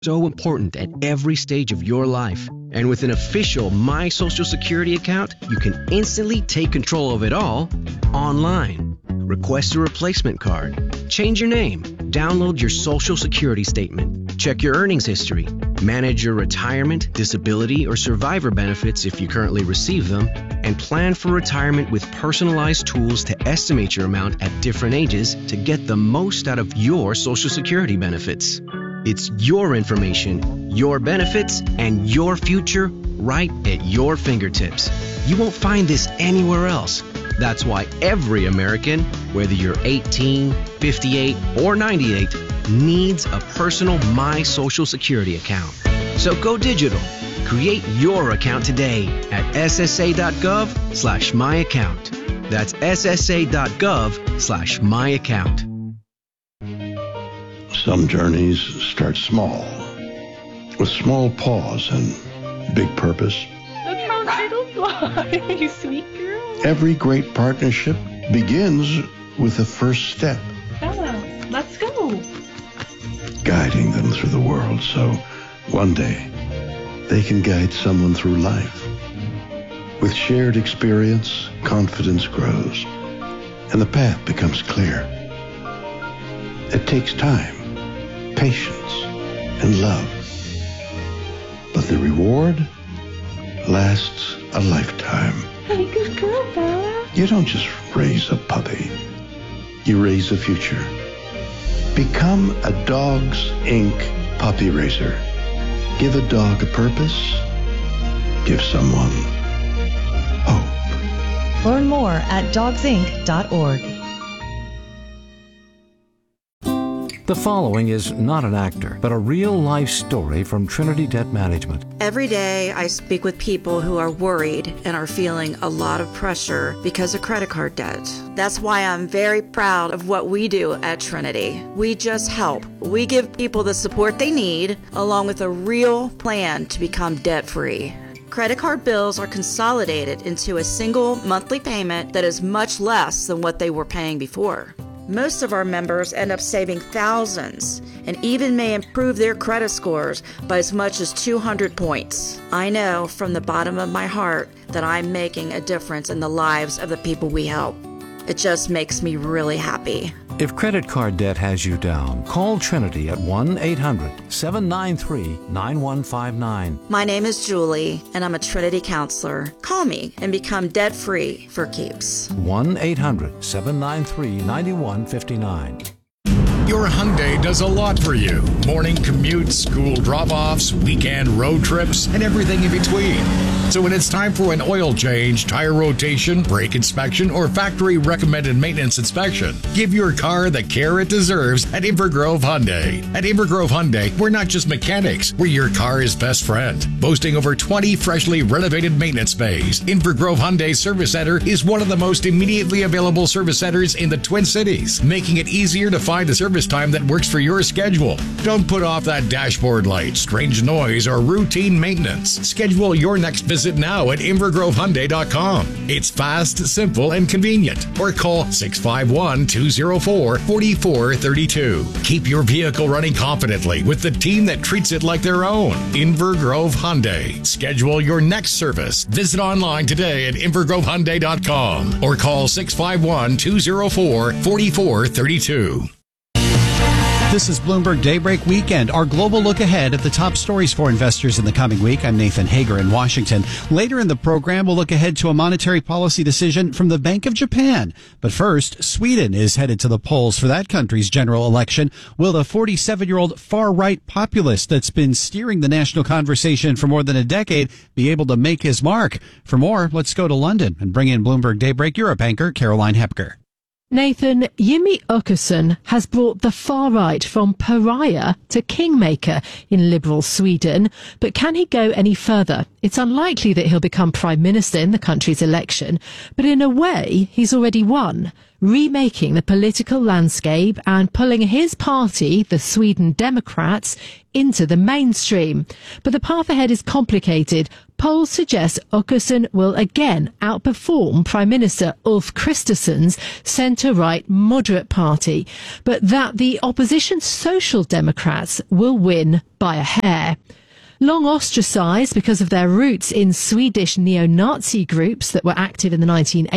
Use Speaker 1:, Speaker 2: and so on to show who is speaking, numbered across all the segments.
Speaker 1: So important at every stage of your life. And with an official My Social Security account, you can instantly take control of it all online. Request a replacement card. Change your name. Download your Social Security statement. Check your earnings history. Manage your retirement, disability, or survivor benefits if you currently receive them. And plan for retirement with personalized tools to estimate your amount at different ages to get the most out of your Social Security benefits. It's your information, your benefits, and your future right at your fingertips. You won't find this anywhere else. That's why every American, whether you're 18, 58, or 98, needs a personal My Social Security account. So go digital. Create your account today at ssa.gov/myaccount. That's ssa.gov/myaccount.
Speaker 2: Some journeys start small, with small pause and big purpose.
Speaker 3: Look how little fly, you sweet girl.
Speaker 2: Every great partnership begins with the first step.
Speaker 3: Bella, let's go.
Speaker 2: Guiding them through the world so one day they can guide someone through life. With shared experience, confidence grows, and the path becomes clear. It takes time, patience, and love. But the reward lasts a lifetime.
Speaker 3: Hey, good girl, Bella.
Speaker 2: You don't just raise a puppy. You raise a future. Become a Dogs Inc. puppy raiser. Give a dog a purpose. Give someone hope.
Speaker 4: Learn more at dogsinc.org.
Speaker 5: The following is not an actor, but a real-life story from Trinity Debt Management.
Speaker 6: Every day I speak with people who are worried and are feeling a lot of pressure because of credit card debt. That's why I'm very proud of what we do at Trinity. We just help. We give people the support they need, along with a real plan to become debt-free. Credit card bills are consolidated into a single monthly payment that is much less than what they were paying before. Most of our members end up saving thousands and even may improve their credit scores by as much as 200 points. I know from the bottom of my heart that I'm making a difference in the lives of the people we help. It just makes me really happy.
Speaker 5: If credit card debt has you down, call Trinity at 1-800-793-9159.
Speaker 6: My name is Julie, and I'm a Trinity counselor. Call me and become debt-free for keeps.
Speaker 5: 1-800-793-9159.
Speaker 7: Your Hyundai does a lot for you. Morning commutes, school drop-offs, weekend road trips, and everything in between. So when it's time for an oil change, tire rotation, brake inspection, or factory-recommended maintenance inspection, give your car the care it deserves at Invergrove Hyundai. At Invergrove Hyundai, we're not just mechanics, we're your car's best friend. Boasting over 20 freshly renovated maintenance bays, Invergrove Hyundai Service Center is one of the most immediately available service centers in the Twin Cities, making it easier to find a service time that works for your schedule. Don't put off that dashboard light, strange noise, or routine maintenance. Schedule your next visit now at InvergroveHyundai.com. It's fast, simple, and convenient. Or call 651-204-4432. Keep your vehicle running confidently with the team that treats it like their own. Invergrove Hyundai. Schedule your next service. Visit online today at InvergroveHyundai.com or call 651-204-4432.
Speaker 8: This is Bloomberg Daybreak Weekend, our global look ahead at the top stories for investors in the coming week. I'm Nathan Hager in Washington. Later in the program, we'll look ahead to a monetary policy decision from the Bank of Japan. But first, Sweden is headed to the polls for that country's general election. Will the 47-year-old far-right populist that's been steering the national conversation for more than a decade be able to make his mark? For more, let's go to London and bring in Bloomberg Daybreak Europe anchor Caroline Hepker.
Speaker 9: Nathan, Jimmy Åkesson has brought the far right from pariah to kingmaker in liberal Sweden. But can he go any further? It's unlikely that he'll become prime minister in the country's election, but in a way, he's already won, remaking the political landscape and pulling his party, the Sweden Democrats, into the mainstream. But the path ahead is complicated. polls suggest Åkesson will again outperform Prime Minister Ulf Kristersson's centre-right moderate party, but that the opposition Social Democrats will win by a hair. Long ostracised because of their roots in Swedish neo-Nazi groups that were active in the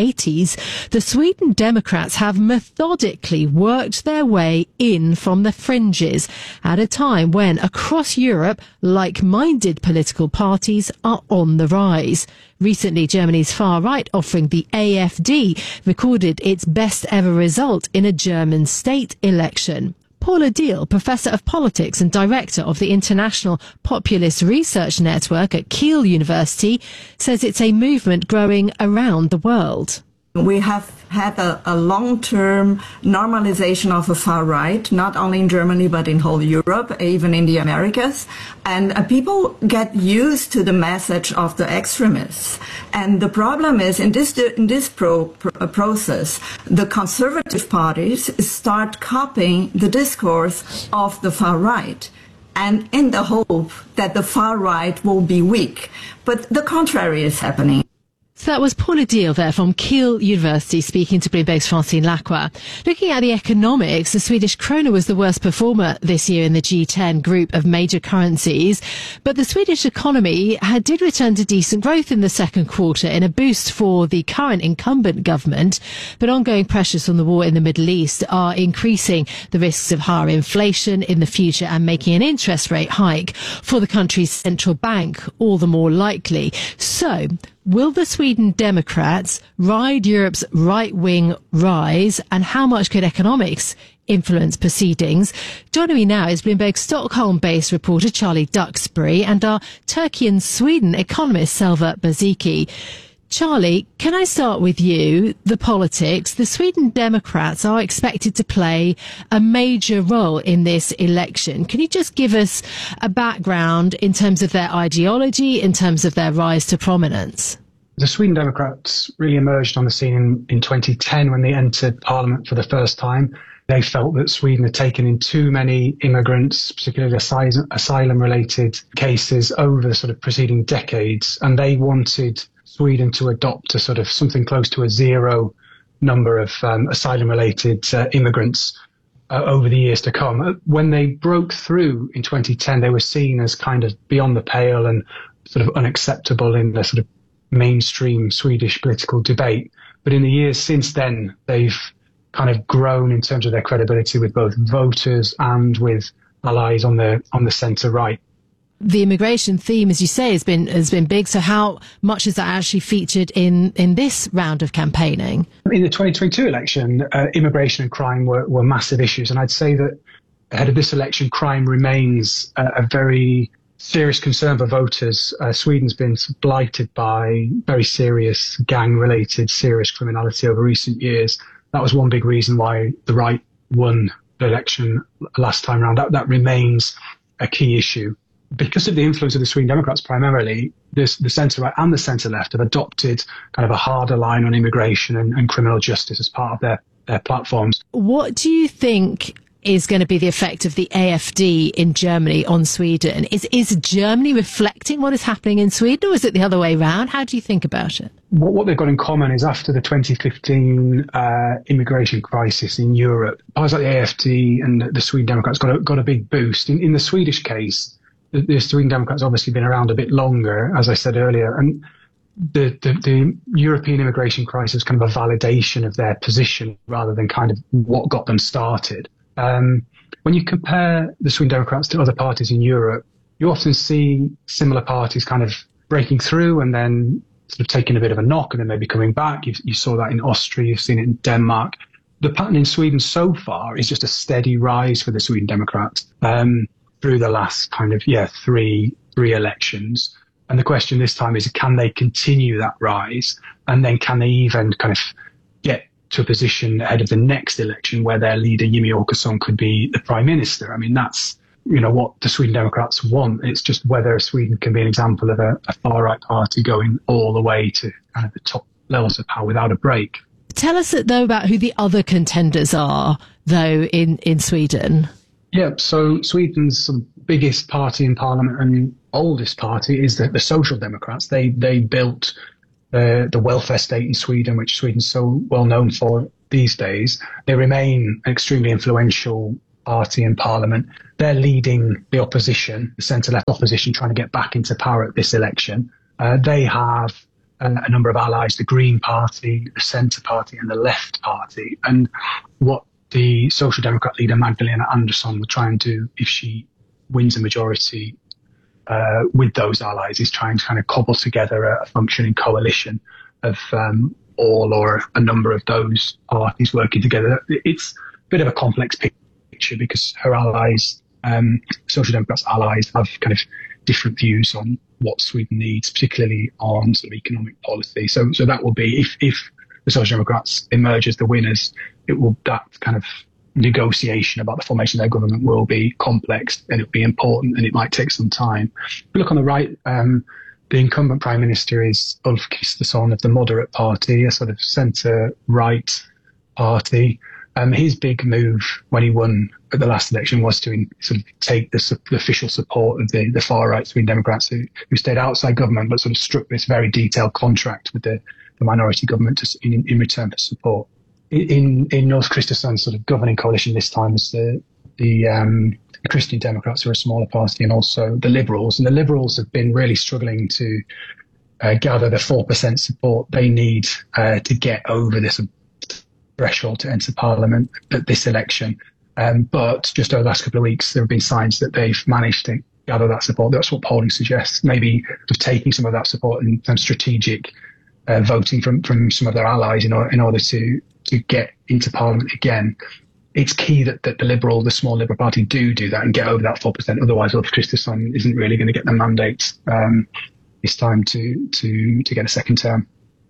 Speaker 9: 1980s, the Sweden Democrats have methodically worked their way in from the fringes at a time when across Europe, like-minded political parties are on the rise. Recently, Germany's far right offering the AfD recorded its best ever result in a German state election. Paula Diehl, Professor of Politics and Director of the International Populist Research Network at Kiel University, says it's a movement growing around the world.
Speaker 10: We have had a long-term normalization of the far right, not only in Germany but in whole Europe, even in the Americas. And people get used to the message of the extremists. And the problem is, in this process, the conservative parties start copying the discourse of the far right, and in the hope that the far right will be weak. But the contrary is happening.
Speaker 9: So that was Paula Diehl there from Kiel University speaking to Bloomberg's Francine Lacqua. Looking at the economics, the Swedish krona was the worst performer this year in the G10 group of major currencies. But the Swedish economy did return to decent growth in the second quarter in a boost for the current incumbent government. But ongoing pressures from the war in the Middle East are increasing the risks of higher inflation in the future and making an interest rate hike for the country's central bank all the more likely. So, will the Sweden Democrats ride Europe's right-wing rise, and how much could economics influence proceedings? Joining me now is Bloomberg Stockholm-based reporter Charlie Duxbury and our Turkey and Sweden economist Selva Baziki. Charlie, can I start with you? The politics. The Sweden Democrats are expected to play a major role in this election. Can you just give us a background in terms of their ideology, in terms of their rise to prominence?
Speaker 11: The Sweden Democrats really emerged on the scene in 2010 when they entered Parliament for the first time. They felt that Sweden had taken in too many immigrants, particularly asylum-related cases, over the sort of preceding decades, and they wanted Sweden to adopt a sort of something close to a zero number of asylum-related immigrants over the years to come. When they broke through in 2010, they were seen as kind of beyond the pale and sort of unacceptable in the sort of mainstream Swedish political debate. But in the years since then, they've kind of grown in terms of their credibility with both voters and with allies on the centre right.
Speaker 9: The immigration theme, as you say, has been big. So how much has that actually featured in this round of campaigning?
Speaker 11: In the 2022 election, immigration and crime were massive issues. And I'd say that ahead of this election, crime remains a very serious concern for voters. Sweden's been blighted by very serious gang-related serious criminality over recent years. That was one big reason why the right won the election last time round. That remains a key issue. Because of the influence of the Sweden Democrats primarily, the centre-right and the centre-left have adopted kind of a harder line on immigration and criminal justice as part of their platforms.
Speaker 9: What do you think is going to be the effect of the AfD in Germany on Sweden? Is Germany reflecting what is happening in Sweden, or is it the other way around? How do you think about it?
Speaker 11: What they've got in common is after the 2015 immigration crisis in Europe, parties like the AfD and the Sweden Democrats got a big boost. In the Swedish case, the Sweden Democrats obviously been around a bit longer, as I said earlier, and the European immigration crisis is kind of a validation of their position rather than kind of what got them started. When you compare the Sweden Democrats to other parties in Europe, you often see similar parties kind of breaking through and then sort of taking a bit of a knock and then maybe coming back. You saw that in Austria, you've seen it in Denmark. The pattern in Sweden so far is just a steady rise for the Sweden Democrats through the last kind of, three elections. And the question this time is, can they continue that rise? And then can they even kind of get to a position ahead of the next election where their leader, Jimmie Åkesson, could be the prime minister? I mean, that's, what the Sweden Democrats want. It's just whether Sweden can be an example of a far-right party going all the way to kind of the top levels of power without a break.
Speaker 9: Tell us, though, about who the other contenders are, though, in Sweden.
Speaker 11: Yeah, so Sweden's sort of biggest party in parliament and oldest party is the Social Democrats. They built the welfare state in Sweden, which Sweden's so well known for these days. They remain an extremely influential party in parliament. They're leading the opposition, the centre-left opposition, trying to get back into power at this election. They have a number of allies, the Green Party, the Centre Party and the Left Party. And what the Social Democrat leader Magdalena Andersson will try and do if she wins a majority with those allies is try and kind of cobble together a functioning coalition of all or a number of those parties working together. It's a bit of a complex picture because her allies, Social Democrats' allies, have kind of different views on what Sweden needs, particularly on sort of economic policy. So that will be, if the Social Democrats emerge as the winners, that kind of negotiation about the formation of their government will be complex and it'll be important and it might take some time. If you look on the right, the incumbent Prime Minister is Ulf Kristersson of the Moderate Party, a sort of centre-right party. His big move when he won at the last election was to sort of take the official support of the far-right Sweden Democrats who stayed outside government but sort of struck this very detailed contract with the minority government in return for support. In Ulf Kristersson's sort of governing coalition this time is the Christian Democrats, who are a smaller party, and also the Liberals. And the Liberals have been really struggling to gather the 4% support they need to get over this threshold to enter Parliament at this election. But just over the last couple of weeks, there have been signs that they've managed to gather that support. That's what polling suggests. Maybe of taking some of that support and some strategic voting from some of their allies in order to get into Parliament again. It's key that the small Liberal Party do that and get over that 4%. Otherwise, Ulf Kristersson isn't really going to get the mandate this time to get a second term.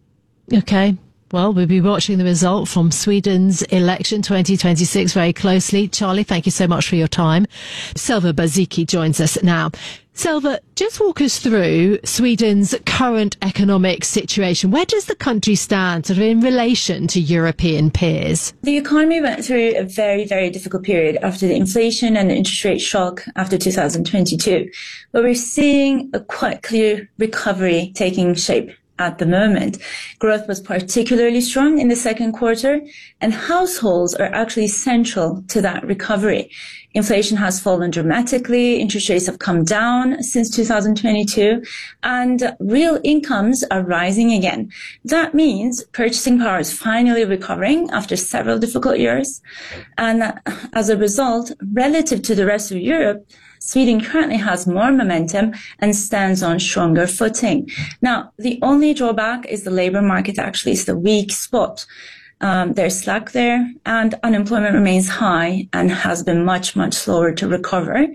Speaker 9: Okay. Well, we'll be watching the result from Sweden's election 2026 very closely. Charlie, thank you so much for your time. Selva Baziki joins us now. Selva, just walk us through Sweden's current economic situation. Where does the country stand sort of in relation to European peers?
Speaker 12: The economy went through a very, very difficult period after the inflation and the interest rate shock after 2022. But we're seeing a quite clear recovery taking shape at the moment. Growth was particularly strong in the second quarter, and households are actually central to that recovery. Inflation has fallen dramatically, interest rates have come down since 2022, and real incomes are rising again. That means purchasing power is finally recovering after several difficult years. And as a result, relative to the rest of Europe, Sweden currently has more momentum and stands on stronger footing. Now, the only drawback is the labor market actually is the weak spot. There's slack there, and unemployment remains high and has been much, much slower to recover.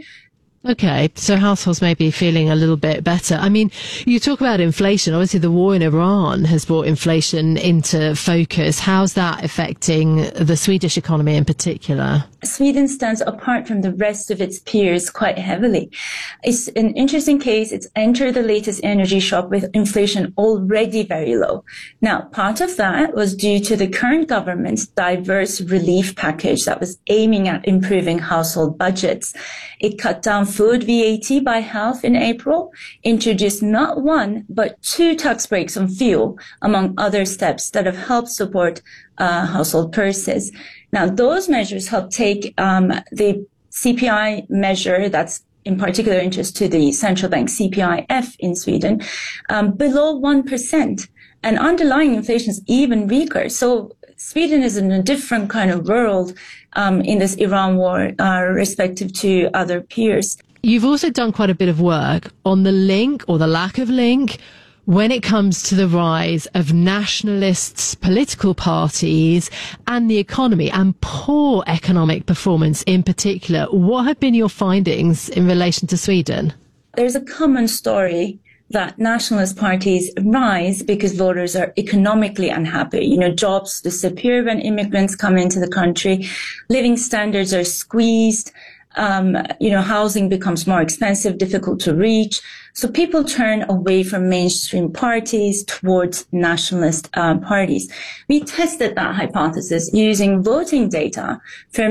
Speaker 9: Okay, so households may be feeling a little bit better. I mean, you talk about inflation. Obviously, the war in Iran has brought inflation into focus. How's that affecting the Swedish economy in particular?
Speaker 12: Sweden stands apart from the rest of its peers quite heavily. It's an interesting case. It's entered the latest energy shock with inflation already very low. Now, part of that was due to the current government's diverse relief package that was aiming at improving household budgets. It cut down food VAT by half in April, introduced not one, but 2 tax breaks on fuel, among other steps that have helped support household purses. Now, those measures help take the CPI measure that's in particular interest to the central bank CPIF in Sweden, below 1%. And underlying inflation is even weaker. So Sweden is in a different kind of world in this Iran war, respective to other peers.
Speaker 9: You've also done quite a bit of work on the link or the lack of link when it comes to the rise of nationalists, political parties and the economy and poor economic performance in particular. What have been your findings in relation to Sweden?
Speaker 12: There's a common story that nationalist parties rise because voters are economically unhappy. You know, jobs disappear when immigrants come into the country. Living standards are squeezed. Housing becomes more expensive, difficult to reach. So people turn away from mainstream parties towards nationalist parties. We tested that hypothesis using voting data from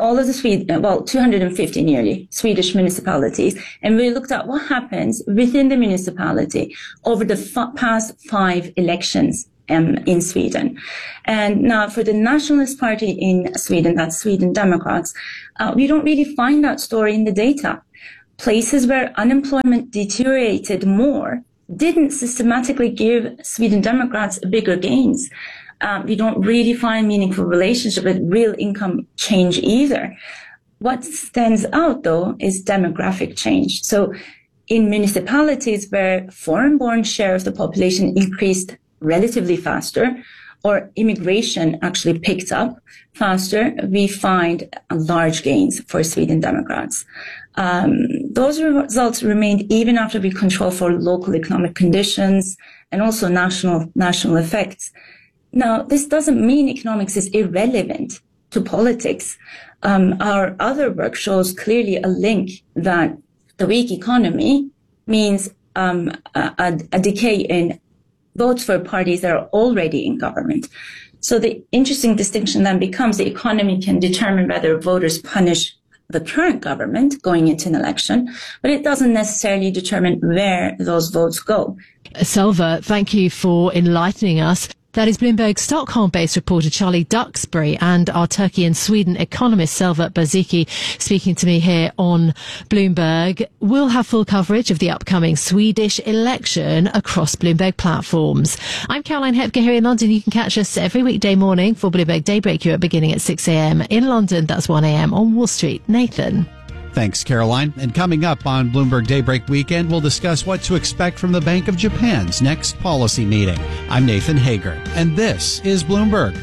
Speaker 12: all of the 250 nearly Swedish municipalities, and we looked at what happens within the municipality over the past 5 elections in Sweden. And now for the Nationalist Party in Sweden, that's Sweden Democrats, we don't really find that story in the data. Places where unemployment deteriorated more didn't systematically give Sweden Democrats bigger gains. We don't really find meaningful relationship with real income change either. What stands out, though, is demographic change. So in municipalities where foreign-born share of the population increased relatively faster, or immigration actually picked up faster, we find large gains for Sweden Democrats. Those results remained even after we control for local economic conditions and also national effects. Now, this doesn't mean economics is irrelevant to politics. Our other work shows clearly a link that the weak economy means a decay in votes for parties that are already in government. So the interesting distinction then becomes the economy can determine whether voters punish the current government going into an election, but it doesn't necessarily determine where those votes go.
Speaker 9: Selva, thank you for enlightening us. That is Bloomberg Stockholm-based reporter Charlie Duxbury and our Turkey and Sweden economist Selva Baziki speaking to me here on Bloomberg. We'll have full coverage of the upcoming Swedish election across Bloomberg platforms. I'm Caroline Hepker here in London. You can catch us every weekday morning for Bloomberg Daybreak Europe beginning at 6 a.m. in London. That's 1 a.m. on Wall Street. Nathan.
Speaker 8: Thanks, Caroline. And coming up on Bloomberg Daybreak Weekend, we'll discuss what to expect from the Bank of Japan's next policy meeting. I'm Nathan Hager, and this is Bloomberg.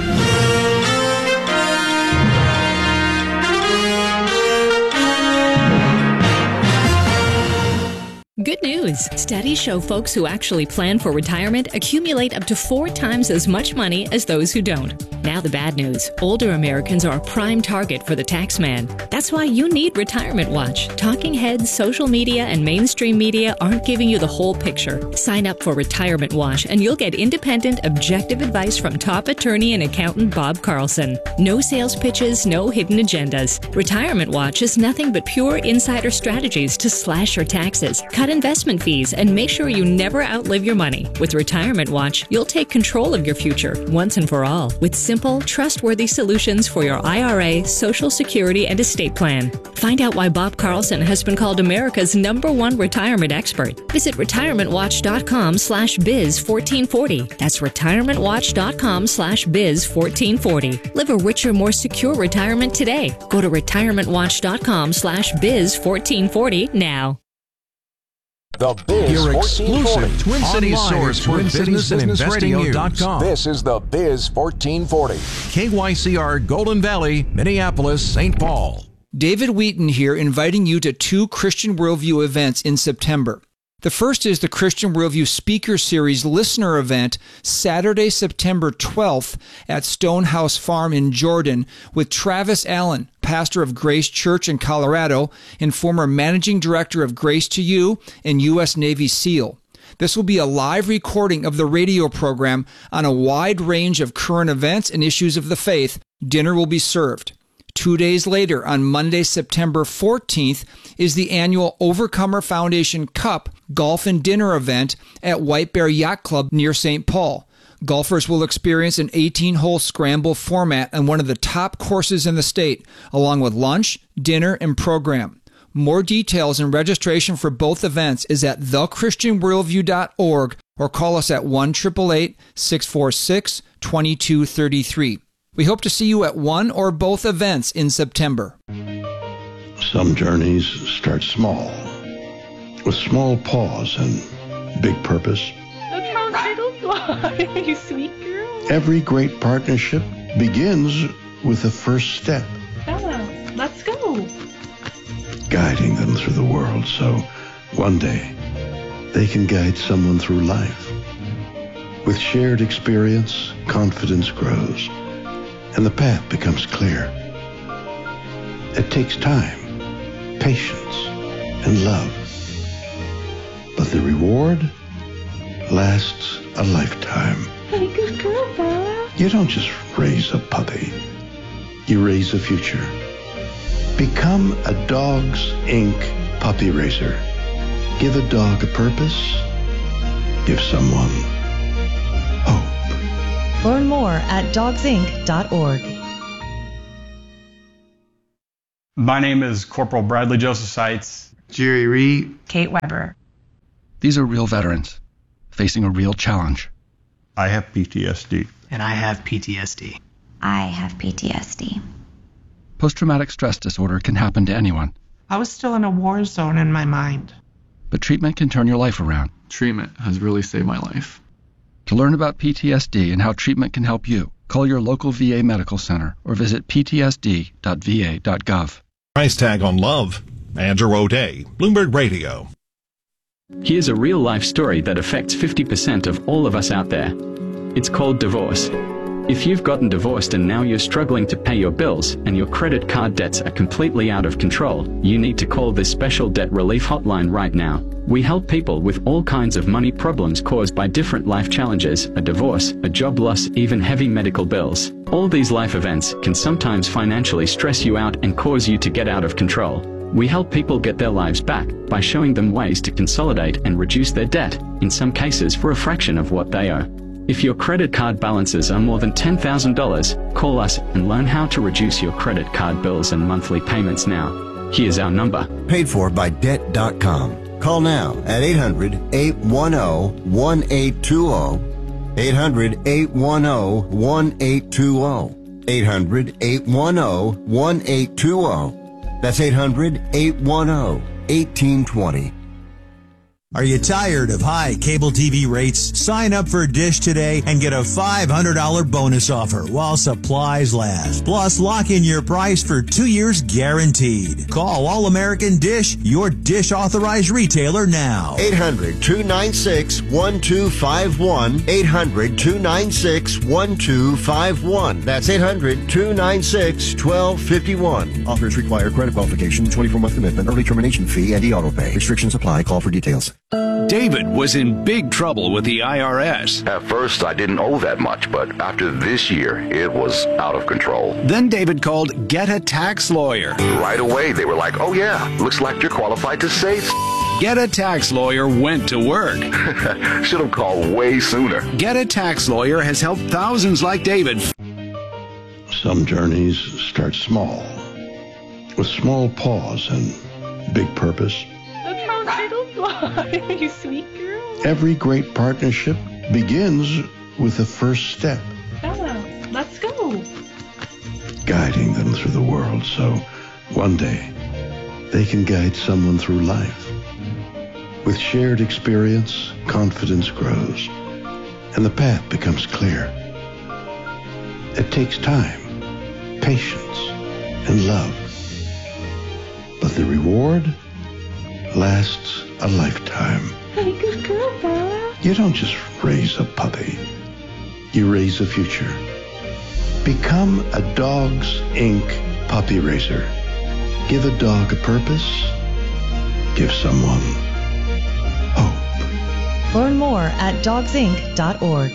Speaker 13: Good news. Studies show folks who actually plan for retirement accumulate up to 4 times as much money as those who don't. Now the bad news. Older Americans are a prime target for the tax man. That's why you need Retirement Watch. Talking heads, social media, and mainstream media aren't giving you the whole picture. Sign up for Retirement Watch and you'll get independent, objective advice from top attorney and accountant Bob Carlson. No sales pitches, no hidden agendas. Retirement Watch is nothing but pure insider strategies to slash your taxes, cut investment fees, and make sure you never outlive your money. With Retirement Watch, you'll take control of your future once and for all with simple, trustworthy solutions for your IRA, Social Security, and estate plan. Find out why Bob Carlson has been called America's #1 retirement expert. Visit retirementwatch.com/biz1440. That's retirementwatch.com/biz1440. Live a richer, more secure retirement today. Go to retirementwatch.com/biz1440 now.
Speaker 14: The Biz
Speaker 7: Your exclusive
Speaker 14: 1440.
Speaker 7: Twin Cities source for business and investing news.
Speaker 14: This is the Biz 1440.
Speaker 7: KYCR Golden Valley, Minneapolis, St. Paul.
Speaker 15: David Wheaton here, inviting you to 2 Christian Worldview events in September. The first is the Christian Worldview Speaker Series listener event, Saturday, September 12th at Stonehouse Farm in Jordan with Travis Allen, pastor of Grace Church in Colorado and former managing director of Grace to You and U.S. Navy SEAL. This will be a live recording of the radio program on a wide range of current events and issues of the faith. Dinner will be served. 2 days later, on Monday, September 14th, is the annual Overcomer Foundation Cup Golf and Dinner event at White Bear Yacht Club near St. Paul. Golfers will experience an 18-hole scramble format on one of the top courses in the state, along with lunch, dinner, and program. More details and registration for both events is at thechristianworldview.org or call us at 1-888-646-2233. We hope to see you at one or both events in September.
Speaker 2: Some journeys start small, with small pause and big purpose.
Speaker 3: You sweet girl.
Speaker 2: Every great partnership begins with the first step.
Speaker 3: Bella, let's go.
Speaker 2: Guiding them through the world so one day they can guide someone through life. With shared experience, confidence grows, and the path becomes clear. It takes time, patience, and love. But the reward lasts a lifetime.
Speaker 3: Hey, good girl, Bella.
Speaker 2: You don't just raise a puppy. You raise a future Become a Dogs Inc. puppy raiser. Give a dog a purpose. Give someone hope.
Speaker 4: Learn more at dogsinc.org.
Speaker 16: My name is Corporal Bradley Joseph Seitz.
Speaker 17: Jerry Reed.
Speaker 18: Kate Weber.
Speaker 19: These are real veterans facing a real challenge.
Speaker 20: I have PTSD.
Speaker 18: And I have PTSD.
Speaker 21: I have PTSD.
Speaker 19: Post-traumatic stress disorder can happen to anyone.
Speaker 18: I was still in a war zone in my mind.
Speaker 19: But treatment can turn your life around.
Speaker 22: Treatment has really saved my life.
Speaker 19: To learn about PTSD and how treatment can help you, call your local VA medical center or visit ptsd.va.gov.
Speaker 23: Price tag on love. Andrew O'Day, Bloomberg Radio.
Speaker 24: Here's a real-life story that affects 50% of all of us out there. It's called divorce. If you've gotten divorced and now you're struggling to pay your bills and your credit card debts are completely out of control, you need to call this special debt relief hotline right now. We help people with all kinds of money problems caused by different life challenges, a divorce, a job loss, even heavy medical bills. All these life events can sometimes financially stress you out and cause you to get out of control. We help people get their lives back by showing them ways to consolidate and reduce their debt, in some cases for a fraction of what they owe. If your credit card balances are more than $10,000, call us and learn how to reduce your credit card bills and monthly payments now. Here's our number.
Speaker 25: Paid for by Debt.com. Call now at 800-810-1820. 800-810-1820. 800-810-1820. That's 800-810-1820.
Speaker 26: Are you tired of high cable TV rates? Sign up for Dish today and get a $500 bonus offer while supplies last. Plus, lock in your price for 2 years guaranteed. Call All American Dish, your Dish authorized retailer now.
Speaker 25: 800-296-1251. 800-296-1251. That's 800-296-1251. Offers require credit qualification, 24-month commitment, early termination fee, and e-auto pay. Restrictions apply. Call for details.
Speaker 27: David was in big trouble with the IRS.
Speaker 28: At first, I didn't owe that much, but after this year, it was out of control.
Speaker 27: Then David called Get a Tax Lawyer.
Speaker 28: Right away, they were like, oh yeah, looks like you're qualified to save.
Speaker 27: Get a Tax Lawyer went to work.
Speaker 28: Should have called way sooner.
Speaker 27: Get a Tax Lawyer has helped thousands like David.
Speaker 2: Some journeys start small, with small pause and big purpose.
Speaker 3: That's how turtles fly, you sweet girl.
Speaker 2: Every great partnership begins with the first step.
Speaker 3: Bella, let's go.
Speaker 2: Guiding them through the world so one day they can guide someone through life. With shared experience, confidence grows, and the path becomes clear. It takes time, patience, and love. But the reward lasts a lifetime.
Speaker 3: Hey, good girl, Bella.
Speaker 2: You don't just raise a puppy. You raise a future. Become a Dogs Inc. puppy raiser. Give a dog a purpose. Give someone hope.
Speaker 4: Learn more at dogsinc.org.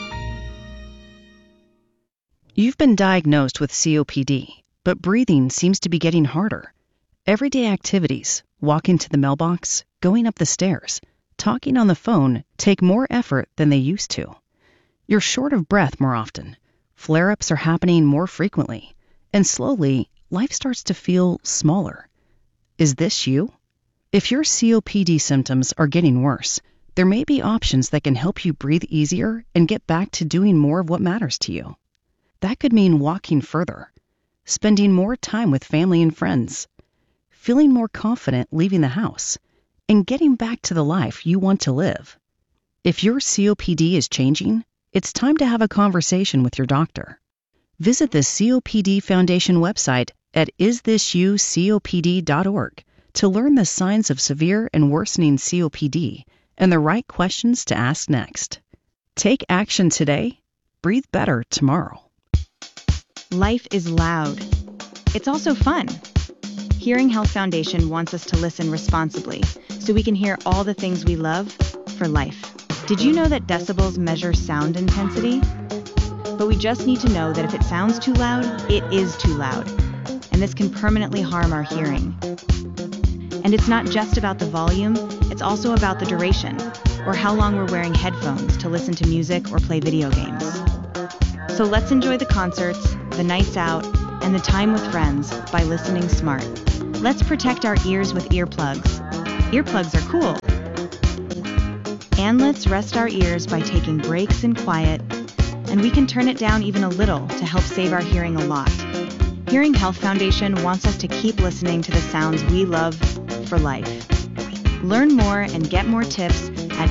Speaker 29: You've been diagnosed with COPD, but breathing seems to be getting harder. Everyday activities, walking to the mailbox, going up the stairs, talking on the phone take more effort than they used to. You're short of breath more often. Flare-ups are happening more frequently. And slowly, life starts to feel smaller. Is this you? If your COPD symptoms are getting worse, there may be options that can help you breathe easier and get back to doing more of what matters to you. That could mean walking further, spending more time with family and friends, feeling more confident leaving the house, and getting back to the life you want to live. If your COPD is changing, it's time to have a conversation with your doctor. Visit the COPD Foundation website at isthisyoucopd.org to learn the signs of severe and worsening COPD and the right questions to ask next. Take action today. Breathe better tomorrow.
Speaker 30: Life is loud. It's also fun. Hearing Health Foundation wants us to listen responsibly so we can hear all the things we love for life. Did you know that decibels measure sound intensity? But we just need to know that if it sounds too loud, it is too loud. and this can permanently harm our hearing. And it's not just about the volume, it's also about the duration, or how long we're wearing headphones to listen to music or play video games. So let's enjoy the concerts, the nights out, and the time with friends by listening smart. Let's protect our ears with earplugs. Earplugs are cool. And let's rest our ears by taking breaks in quiet, and we can turn it down even a little to help save our hearing a lot. Hearing Health Foundation wants us to keep listening to the sounds we love for life. Learn more and get more tips at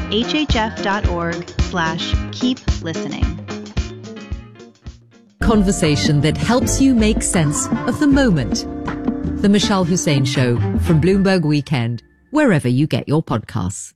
Speaker 30: hhf.org/keep listening.
Speaker 1: Conversation that helps you make sense of the moment. The Michelle Hussein Show from Bloomberg Weekend, wherever you get your podcasts.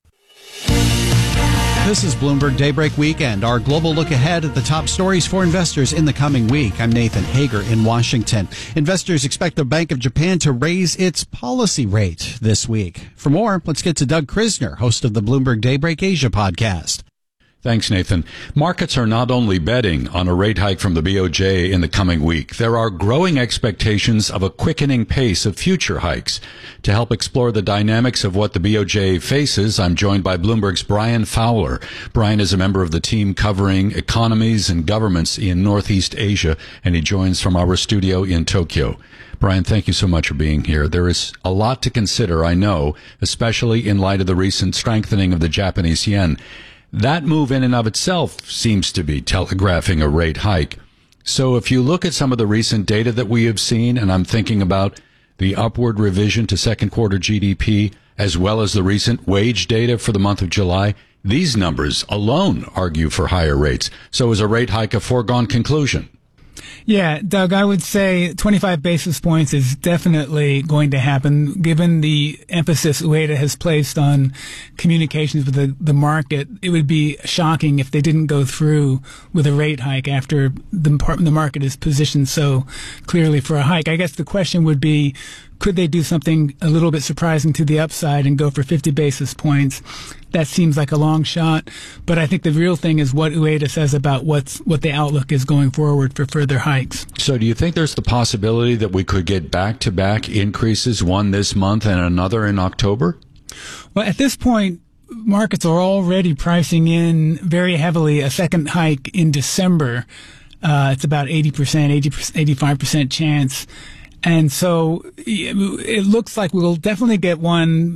Speaker 5: This is Bloomberg Daybreak Weekend, our global look ahead at the top stories for investors in the coming week. I'm Nathan Hager in Washington. Investors expect the Bank of Japan to raise its policy rate this week. For more, let's get to Doug Krisner, host of the Bloomberg Daybreak Asia podcast.
Speaker 6: Thanks, Nathan. Markets are not only betting on a rate hike from the BOJ in the coming week, there are growing expectations of a quickening pace of future hikes. To help explore the dynamics of what the BOJ faces, I'm joined by Bloomberg's Brian Fowler. Brian is a member of the team covering economies and governments in Northeast Asia, and he joins from our studio in Tokyo. Brian, thank you so much for being here. There is a lot to consider, I know, especially in light of the recent strengthening of the Japanese yen. That move in and of itself seems to be telegraphing a rate hike. So if you look at some of the recent data that we have seen, and I'm thinking about the upward revision to second quarter GDP, as well as the recent wage data for the month of July, these numbers alone argue for higher rates. So is a rate hike a foregone conclusion?
Speaker 8: Yeah, Doug, I would say 25 basis points is definitely going to happen, given the emphasis Ueda has placed on communications with the market. It would be shocking if they didn't go through with a rate hike after the market is positioned so clearly for a hike. I guess the question would be, could they do something a little bit surprising to the upside and go for 50 basis points? That seems like a long shot, but I think the real thing is what Ueda says about what the outlook is going forward for further hikes.
Speaker 6: So do you think there's the possibility that we could get back-to-back increases, one this month and another in October?
Speaker 8: Well, at this point, markets are already pricing in very heavily a second hike in December. It's about 85% chance. And so it looks like we'll definitely get one,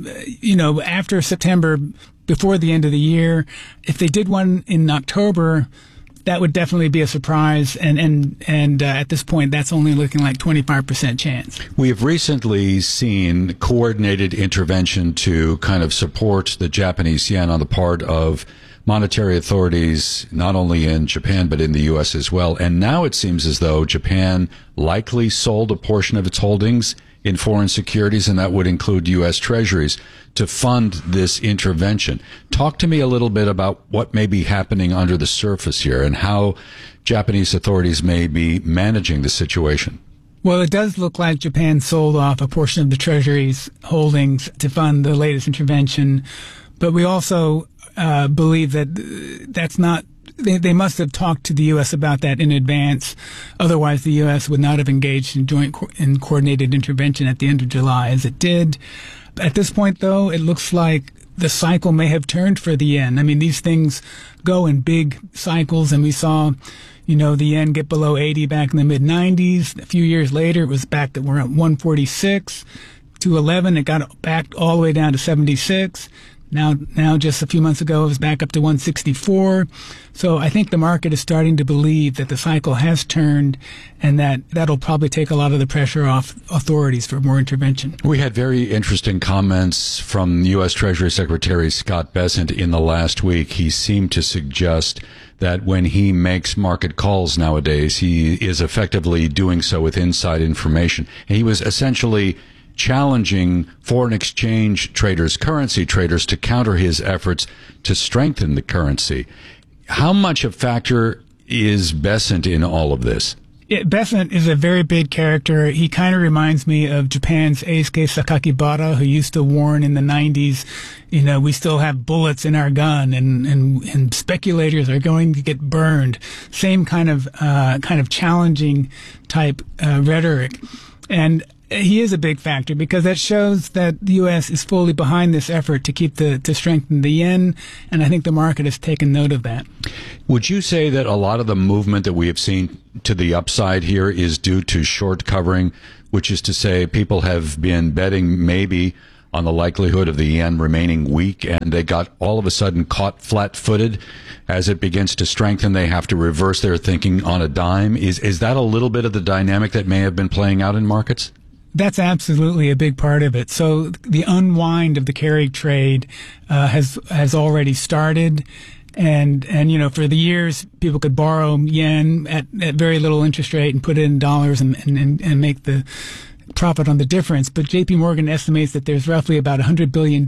Speaker 8: after September, before the end of the year. If they did one in October, that would definitely be a surprise. And at this point, that's only looking like 25% chance.
Speaker 6: We have recently seen coordinated intervention to kind of support the Japanese yen on the part of monetary authorities, not only in Japan, but in the U.S. as well. And now it seems as though Japan likely sold a portion of its holdings in foreign securities, and that would include U.S. treasuries, to fund this intervention. Talk to me a little bit about what may be happening under the surface here and how Japanese authorities may be managing the situation.
Speaker 8: Well, it does look like Japan sold off a portion of the treasury's holdings to fund the latest intervention, but we also believe that that's not, they must have talked to the U.S. about that in advance. Otherwise, the U.S. would not have engaged in coordinated intervention at the end of July as it did. At this point, though, it looks like the cycle may have turned for the yen. I mean, these things go in big cycles, and we saw, the yen get below 80 back in the mid-90s. A few years later, it was back at we're at 146. 211, it got back all the way down to 76. Now, just a few months ago, it was back up to 164. So I think the market is starting to believe that the cycle has turned, and that'll probably take a lot of the pressure off authorities for more intervention.
Speaker 6: We had very interesting comments from U.S. Treasury Secretary Scott Bessent in the last week. He seemed to suggest that when he makes market calls nowadays, he is effectively doing so with inside information. And he was essentially challenging foreign exchange traders, currency traders, to counter his efforts to strengthen the currency. How much a factor is Bessent in all of this?
Speaker 8: Bessent is a very big character. He kind of reminds me of Japan's Eisuke Sakakibara, who used to warn in the 90s, we still have bullets in our gun and speculators are going to get burned. Same kind of challenging type rhetoric. And he is a big factor because that shows that the U.S. is fully behind this effort to strengthen the yen, and I think the market has taken note of that.
Speaker 6: Would you say that a lot of the movement that we have seen to the upside here is due to short covering, which is to say people have been betting maybe on the likelihood of the yen remaining weak, and they got all of a sudden caught flat-footed as it begins to strengthen? They have to reverse their thinking on a dime. Is that a little bit of the dynamic that may have been playing out in markets?
Speaker 8: That's absolutely a big part of it. So the unwind of the carry trade has already started. And for the years, people could borrow yen at very little interest rate and put it in dollars and make the profit on the difference. But JP Morgan estimates that there's roughly about $100 billion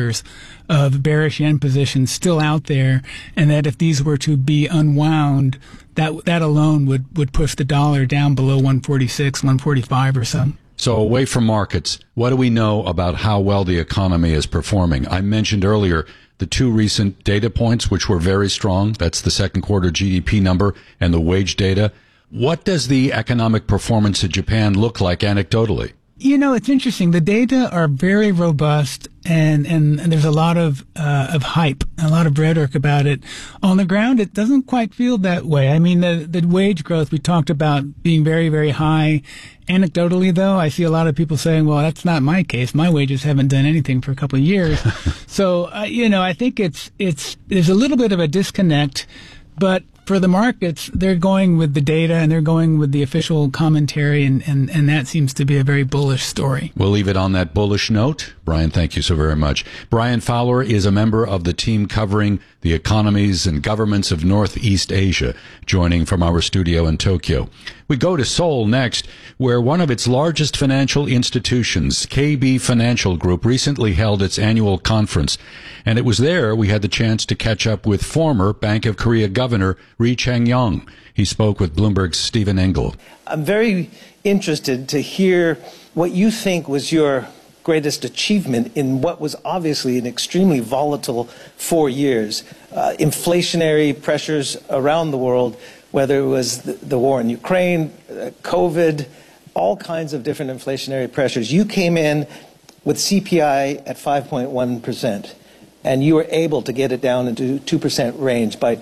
Speaker 8: of bearish yen positions still out there, and that if these were to be unwound, that alone would push the dollar down below 146, 145 or so.
Speaker 6: So away from markets, what do we know about how well the economy is performing? I mentioned earlier the two recent data points, which were very strong. That's the second quarter GDP number and the wage data. What does the economic performance of Japan look like anecdotally?
Speaker 8: It's interesting. The data are very robust, and there's a lot of hype, a lot of rhetoric about it. On the ground, it doesn't quite feel that way. I mean, the wage growth we talked about being very, very high. Anecdotally, though, I see a lot of people saying, well, that's not my case. My wages haven't done anything for a couple of years. So, I think there's a little bit of a disconnect, but for the markets, they're going with the data and they're going with the official commentary, and that seems to be a very bullish story.
Speaker 6: We'll leave it on that bullish note. Brian, thank you so very much. Brian Fowler is a member of the team covering the economies and governments of Northeast Asia, joining from our studio in Tokyo. We go to Seoul next, where one of its largest financial institutions, KB Financial Group, recently held its annual conference. And it was there we had the chance to catch up with former Bank of Korea Governor Ri Chang-yong. He spoke with Bloomberg's Stephen Engel.
Speaker 7: I'm very interested to hear what you think was your greatest achievement in what was obviously an extremely volatile 4 years. Inflationary pressures around the world, whether it was the war in Ukraine, COVID, all kinds of different inflationary pressures. You came in with CPI at 5.1%, and you were able to get it down into 2% range by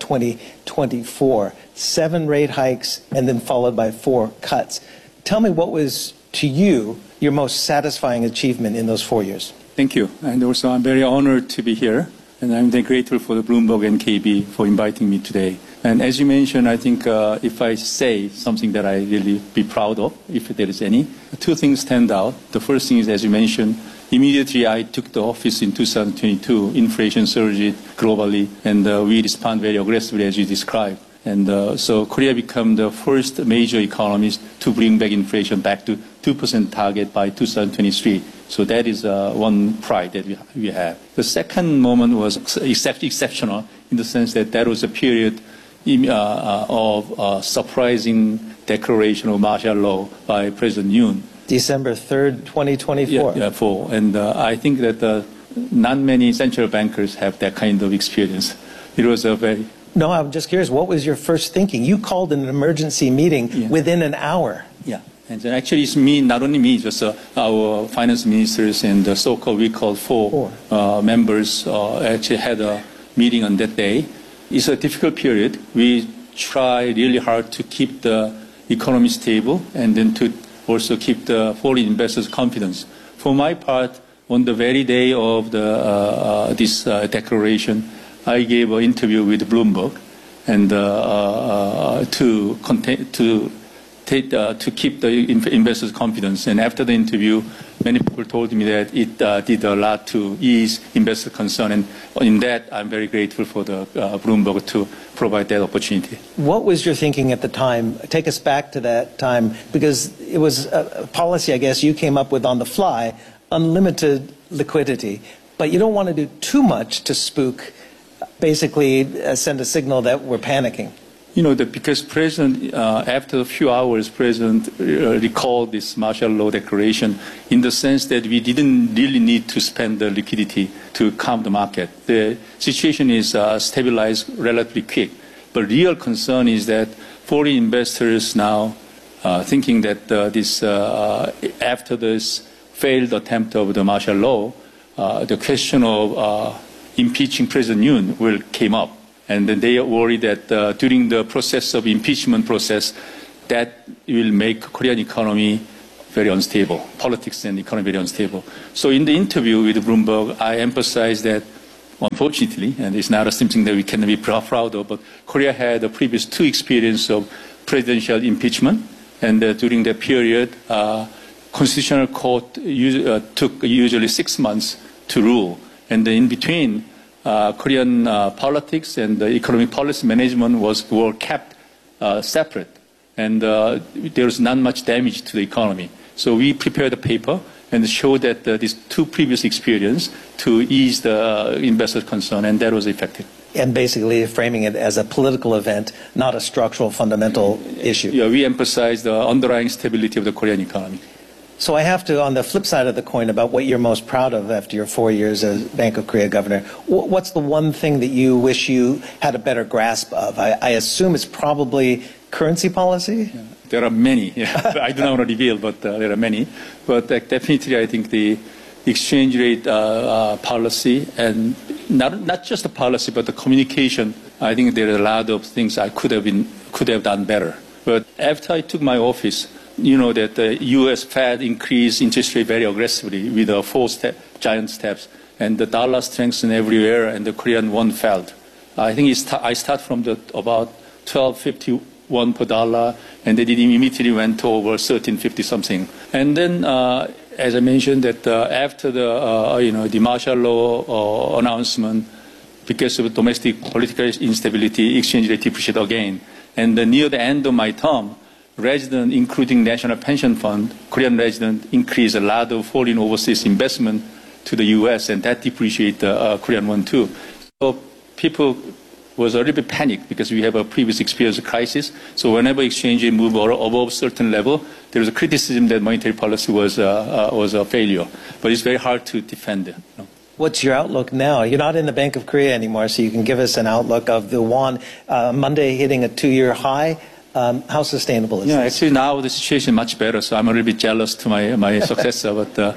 Speaker 7: 2024. 7 rate hikes and then followed by 4 cuts. Tell me what was, to you, your most satisfying achievement in those 4 years.
Speaker 9: Thank you. And also I'm very honored to be here. And I'm very grateful for the Bloomberg and KB for inviting me today. And as you mentioned, I think if I say something that I really be proud of, if there is any, 2 things stand out. The first thing is, as you mentioned, immediately I took the office in 2022, inflation surged globally, and we respond very aggressively as you described. And so Korea became the first major economy to bring back inflation back to 2% target by 2023. So that is one pride that we have. The second moment was exceptional in the sense that that was a period of surprising declaration of martial law by President Yoon.
Speaker 7: December 3rd, 2024.
Speaker 9: Yeah, and I think that not many central bankers have that kind of experience. It was a very...
Speaker 7: No, I'm just curious, what was your first thinking? You called an emergency meeting within an hour.
Speaker 9: Yeah. And actually, it's me, not only me, just our finance ministers and the so-called, we call 4 members actually had a meeting on that day. It's a difficult period. We try really hard to keep the economy stable and then to also keep the foreign investors' confidence. For my part, on the very day of this declaration, I gave an interview with Bloomberg and to keep the investors' confidence. And after the interview, many people told me that it did a lot to ease investor concern. And in that, I'm very grateful for the Bloomberg to provide that opportunity.
Speaker 7: What was your thinking at the time? Take us back to that time, because it was a policy, I guess, you came up with on the fly, unlimited liquidity. But you don't want to do too much to spook, basically send a signal that we're panicking.
Speaker 9: You know, because President, after a few hours, President recalled this martial law declaration in the sense that we didn't really need to spend the liquidity to calm the market. The situation is stabilized relatively quick. But real concern is that foreign investors now thinking that after this failed attempt of the martial law, the question of impeaching President Yoon came up. And then they worried that during the process of impeachment process, that will make Korean economy very unstable, politics and economy very unstable. So in the interview with Bloomberg, I emphasized that, unfortunately, and it's not something that we can be proud of, but Korea had the previous 2 experiences of presidential impeachment, and during that period, Constitutional Court took usually 6 months to rule, and in between, Korean politics and the economic policy management were kept separate, and there was not much damage to the economy. So we prepared a paper and showed that these 2 previous experiences to ease the investor concern, and that was effective.
Speaker 7: And basically framing it as a political event, not a structural, fundamental issue.
Speaker 9: Yeah, we emphasize the underlying stability of the Korean economy.
Speaker 7: So I have to, on the flip side of the coin, about what you're most proud of after your 4 years as Bank of Korea governor, what's the one thing that you wish you had a better grasp of? I assume it's probably currency policy?
Speaker 9: Yeah, there are many. Yeah. I do not want to reveal, but there are many. But definitely I think the exchange rate policy, and not just the policy, but the communication, I think there are a lot of things I could have done better. But after I took my office, you know that the U.S. Fed increased interest rate very aggressively with 4 giant steps, and the dollar strengthened everywhere, and the Korean won fell. I think I start from about 12.51 per dollar, and then it immediately went to over 13.50 something. And then, as I mentioned, that after the martial law announcement, because of domestic political instability, exchange rate depreciated again. And near the end of my term, resident, including National Pension Fund, Korean resident, increased a lot of foreign overseas investment to the U.S., and that depreciated the Korean won too. So people was a little bit panicked because we have a previous experience of crisis. So whenever exchange rate moved above a certain level, there was a criticism that monetary policy was a failure. But it's very hard to defend it. You know?
Speaker 7: What's your outlook now? You're not in the Bank of Korea anymore, so you can give us an outlook of the won Monday hitting a 2-year high. How sustainable is this?
Speaker 9: Actually now the situation is much better, so I'm a little bit jealous to my successor.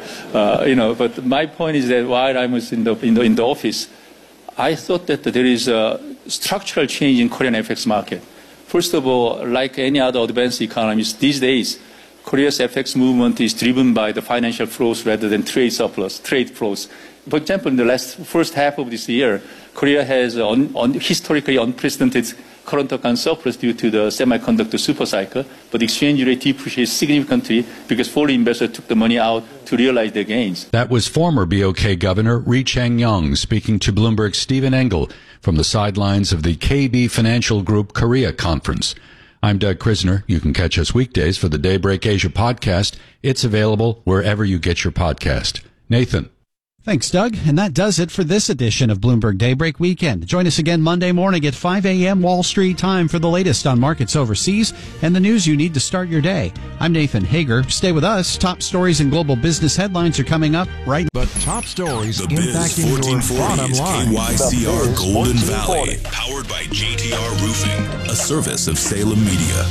Speaker 9: But my point is that while I was in the office, I thought that there is a structural change in Korean FX market. First of all, like any other advanced economies, these days, Korea's FX movement is driven by the financial flows rather than trade flows. For example, in the first half of this year, Korea has historically unprecedented current account surplus due to the semiconductor supercycle, but exchange rate depreciated significantly because foreign investors took the money out to realize their gains.
Speaker 6: That was former BOK Governor Ri Chang-young speaking to Bloomberg's Stephen Engel from the sidelines of the KB Financial Group Korea Conference. I'm Doug Krisner. You can catch us weekdays for the Daybreak Asia podcast. It's available wherever you get your podcast. Nathan.
Speaker 5: Thanks, Doug. And that does it for this edition of Bloomberg Daybreak Weekend. Join us again Monday morning at 5 a.m. Wall Street time for the latest on markets overseas and the news you need to start your day. I'm Nathan Hager. Stay with us. Top stories and global business headlines are coming up right now.
Speaker 10: But top stories impacting your bottom line.
Speaker 11: KYCR Golden Valley, powered by JTR Roofing, a service of Salem Media.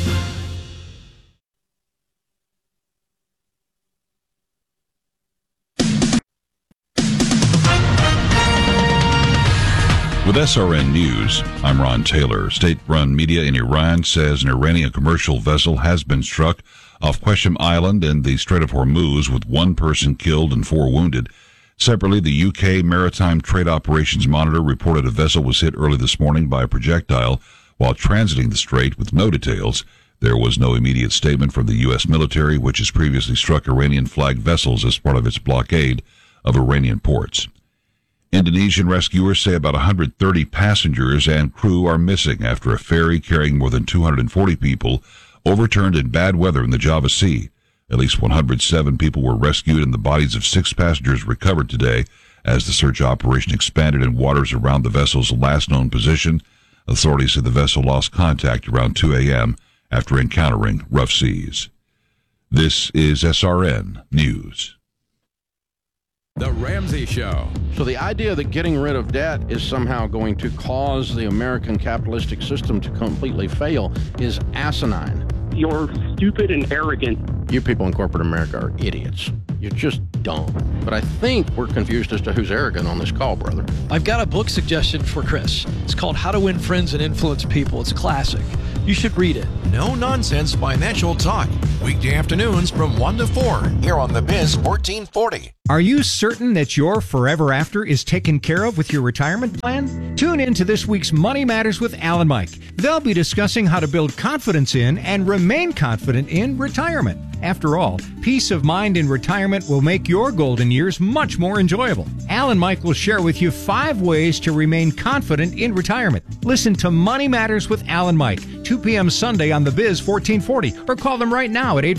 Speaker 12: With SRN News, I'm Ron Taylor. State-run media in Iran says an Iranian commercial vessel has been struck off Qeshm Island in the Strait of Hormuz, with 1 person killed and 4 wounded. Separately, the UK Maritime Trade Operations Monitor reported a vessel was hit early this morning by a projectile while transiting the strait, with no details. There was no immediate statement from the U.S. military, which has previously struck Iranian-flagged vessels as part of its blockade of Iranian ports. Indonesian rescuers say about 130 passengers and crew are missing after a ferry carrying more than 240 people overturned in bad weather in the Java Sea. At least 107 people were rescued and the bodies of 6 passengers recovered today as the search operation expanded in waters around the vessel's last known position. Authorities say the vessel lost contact around 2 a.m. after encountering rough seas. This is SRN News.
Speaker 27: The Ramsey Show.
Speaker 13: So the idea that getting rid of debt is somehow going to cause the American capitalistic system to completely fail is asinine.
Speaker 14: you're stupid and arrogant.
Speaker 13: You people in corporate America are idiots. You're just dumb. But I think we're confused as to who's arrogant on this call, brother.
Speaker 15: I've got a book suggestion for Chris. It's called How to Win Friends and Influence People. It's a classic. You should read it.
Speaker 10: No-nonsense financial talk. Weekday afternoons from 1 to 4 here on The Biz 1440.
Speaker 16: Are you certain that your forever after is taken care of with your retirement plan? Tune in to this week's Money Matters with Al and Mike. They'll be discussing how to build confidence in and remain confident in retirement. After all, peace of mind in retirement will make your golden years much more enjoyable. Al and Mike will share with you 5 ways to remain confident in retirement. Listen to Money Matters with Al and Mike, 2 p.m. Sunday on The Biz 1440, or call them right now at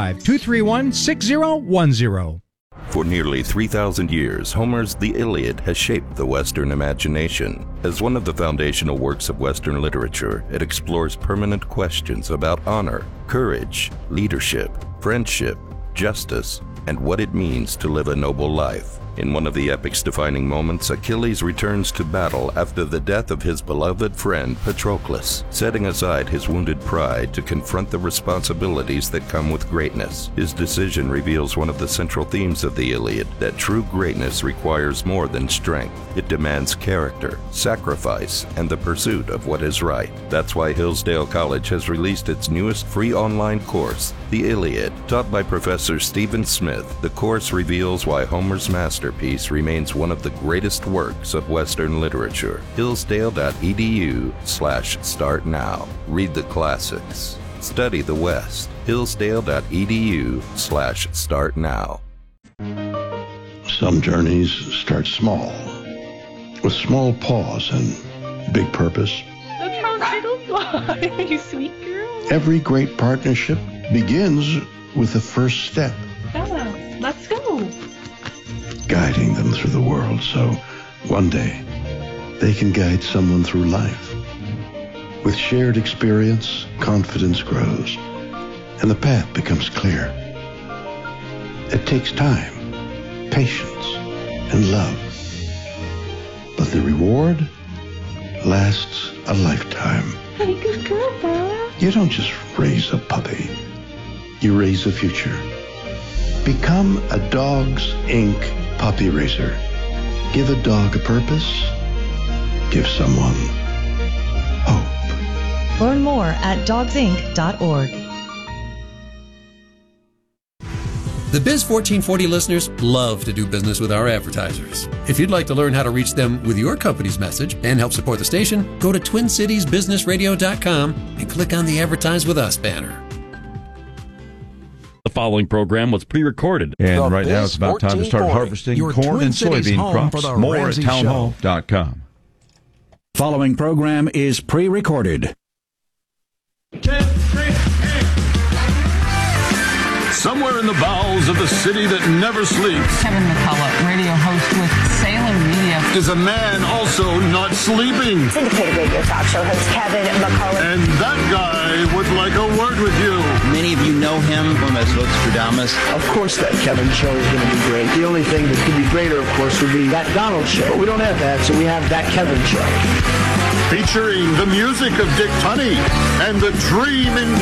Speaker 16: 855-231-6010.
Speaker 17: For nearly 3,000 years, Homer's The Iliad has shaped the Western imagination. As one of the foundational works of Western literature, it explores permanent questions about honor, courage, leadership, friendship, justice, and what it means to live a noble life. In one of the epic's defining moments, Achilles returns to battle after the death of his beloved friend Patroclus, setting aside his wounded pride to confront the responsibilities that come with greatness. His decision reveals one of the central themes of the Iliad, that true greatness requires more than strength. It demands character, sacrifice, and the pursuit of what is right. That's why Hillsdale College has released its newest free online course, The Iliad. Taught by Professor Stephen Smith, the course reveals why Homer's masterpiece remains one of the greatest works of Western literature. Hillsdale.edu/start now. Read the classics. Study the West. Hillsdale.edu/start now.
Speaker 2: Some journeys start small, with small pause and big purpose.
Speaker 3: That's how titles fly, you sweet girl.
Speaker 2: Every great partnership begins with the first step.
Speaker 3: Bella, let's go.
Speaker 2: Guiding them through the world so one day they can guide someone through life. With shared experience, confidence grows, and the path becomes clear. It takes time, patience, and love. But the reward lasts a lifetime.
Speaker 3: Hey, good girl, Bella.
Speaker 2: You don't just raise a puppy. You raise a future. Become a Dogs Inc. puppy raiser. Give a dog a purpose. Give someone hope.
Speaker 4: Learn more at dogsinc.org.
Speaker 18: The Biz 1440 listeners love to do business with our advertisers. If you'd like to learn how to reach them with your company's message and help support the station, go to TwinCitiesBusinessRadio.com and click on the Advertise With Us banner.
Speaker 19: The following program was pre-recorded.
Speaker 12: And right now it's about time to start harvesting corn and soybean crops. More at townhall.com.
Speaker 20: Following program is pre-recorded.
Speaker 11: Somewhere in the bowels of the city that never sleeps,
Speaker 21: Kevin McCullough, radio host with Salem Media,
Speaker 11: is a man also not sleeping.
Speaker 22: Syndicated radio talk show host Kevin McCullough.
Speaker 11: And that guy would like a word with you.
Speaker 23: Many of you know him from as Vostradamus.
Speaker 31: Of course that Kevin show is going to be great. The only thing that could be greater, of course, would be that Donald show. But we don't have that, so we have that Kevin show.
Speaker 11: Featuring the music of Dick Tunney and the dream in